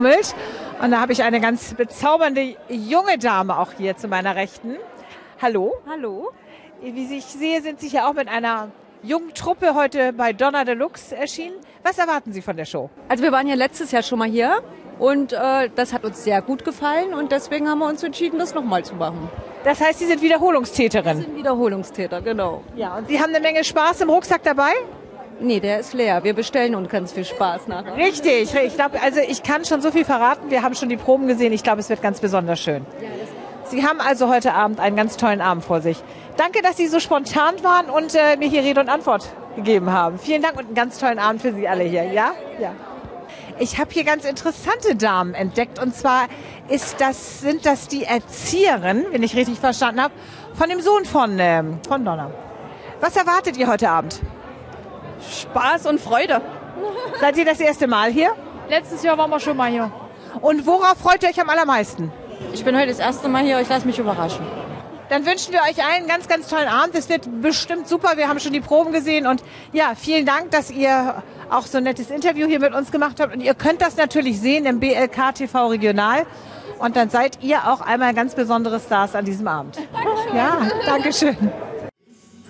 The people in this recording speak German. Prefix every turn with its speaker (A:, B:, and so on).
A: Und da habe ich eine ganz bezaubernde junge Dame auch hier zu meiner Rechten. Hallo.
B: Hallo.
A: Wie ich sehe, sind Sie hier auch mit einer jungen Truppe heute bei Donna Deluxe erschienen. Was erwarten Sie von der Show?
B: Also wir waren ja letztes Jahr schon mal hier und das hat uns sehr gut gefallen und deswegen haben wir uns entschieden, das nochmal zu machen.
A: Das heißt, Sie sind Wiederholungstäterin?
B: Wir sind Wiederholungstäter, genau.
A: Ja, und Sie haben eine Menge Spaß im Rucksack dabei?
B: Nee, der ist leer. Wir bestellen uns ganz viel Spaß nachher.
A: Richtig. Ich glaube, also ich kann schon so viel verraten. Wir haben schon die Proben gesehen. Ich glaube, es wird ganz besonders schön. Sie haben also heute Abend einen ganz tollen Abend vor sich. Danke, dass Sie so spontan waren und mir hier Rede und Antwort gegeben haben. Vielen Dank und einen ganz tollen Abend für Sie alle hier. Ja? Ja. Ich habe hier ganz interessante Damen entdeckt. Und zwar sind das die Erzieherinnen, wenn ich richtig verstanden habe, von dem Sohn von Donna. Was erwartet ihr heute Abend?
C: Spaß und Freude.
A: Seid ihr das erste Mal hier?
C: Letztes Jahr waren wir schon mal hier.
A: Und worauf freut ihr euch am allermeisten?
C: Ich bin heute das erste Mal hier, ich lasse mich überraschen.
A: Dann wünschen wir euch einen ganz, ganz tollen Abend. Es wird bestimmt super. Wir haben schon die Proben gesehen. Und ja, vielen Dank, dass ihr auch so ein nettes Interview hier mit uns gemacht habt. Und ihr könnt das natürlich sehen im BLK TV Regional. Und dann seid ihr auch einmal ganz besondere Stars an diesem Abend. Dankeschön. Ja, Dankeschön.